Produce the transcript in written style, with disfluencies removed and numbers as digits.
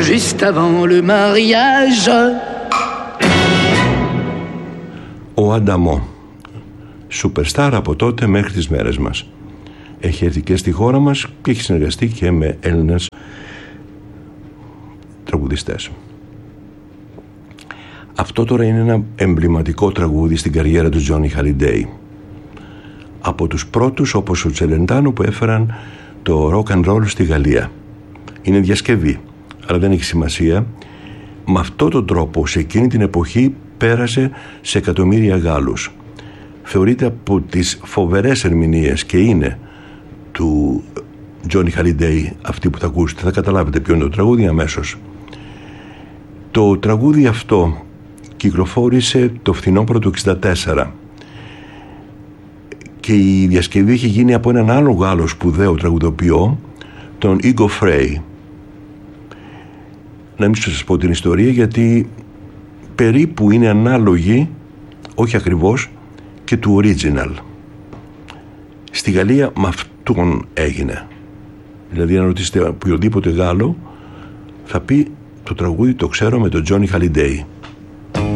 juste avant le mariage. Ο Ανταμό, σουπερστάρ από τότε μέχρι τις μέρες μας. Έχει έρθει και στη χώρα μας και έχει συνεργαστεί και με Έλληνες τραγουδιστές. Αυτό τώρα είναι ένα εμβληματικό τραγούδι στην καριέρα του Τζόνι Χαλιντέι. Από τους πρώτους, όπως ο Τσελεντάνο, που έφεραν το rock and roll στη Γαλλία. Είναι διασκευή, αλλά δεν έχει σημασία. Με αυτόν τον τρόπο, σε εκείνη την εποχή, πέρασε σε εκατομμύρια Γάλλους. Θεωρείται από τις φοβερές ερμηνείες, και είναι, του Τζόνι Χαλιντέι αυτή που θα ακούσετε. Θα καταλάβετε ποιο είναι το τραγούδι αμέσως. Το τραγούδι αυτό κυκλοφόρησε το φθινόπωρο του 1964 και η διασκευή έχει γίνει από έναν άλλο Γάλλο σπουδαίο τραγουδοποιό, τον Ίγκο Φρέι. Να μην σας πω την ιστορία, γιατί περίπου είναι ανάλογη, όχι ακριβώς, και του original. Στη Γαλλία με αυτόν έγινε. Δηλαδή, αν ρωτήσετε οποιοδήποτε Γάλλο, θα πει το τραγούδι το ξέρω με τον Τζόνι Χαλιντέι.